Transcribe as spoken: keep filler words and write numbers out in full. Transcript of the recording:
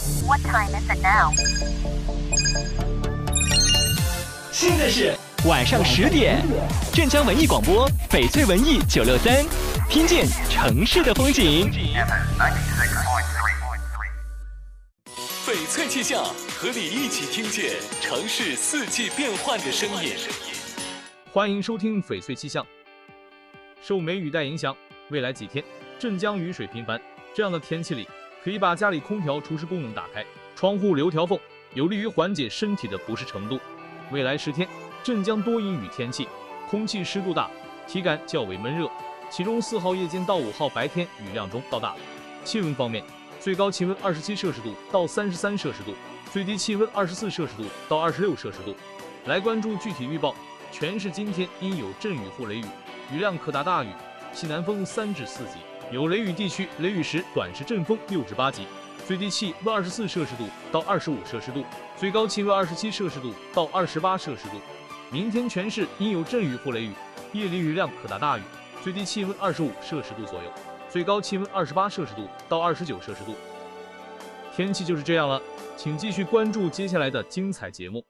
What time is it now? 现在是晚上十点，镇江文艺广播，翡翠文艺九六三，听见城市的风景。翡翠气象，和你一起听见城市四季变换的声音。 欢迎收听翡翠气象。受梅雨带影响，未来几天镇江雨水频繁，这样的天气里，可以把家里空调除湿功能打开，窗户留条缝，有利于缓解身体的不适程度。未来十天，镇江多阴雨天气，空气湿度大，体感较为闷热，其中四号夜间到五号白天雨量中到大。气温方面，最高气温二十七摄氏度到三十三摄氏度，最低气温二十四摄氏度到二十六摄氏度。来关注具体预报，全市今天阴有阵雨或雷雨，雨量可达大雨，西南风三至四级，有雷雨地区雷雨时短时阵风六至八级。最低气温二十四摄氏度到二十五摄氏度，最高气温二十七摄氏度到二十八摄氏度。明天全市阴有阵雨或雷雨，夜里雨量可达大雨，最低气温二十五摄氏度左右，最高气温二十八摄氏度到二十九摄氏度。天气就是这样了，请继续关注接下来的精彩节目。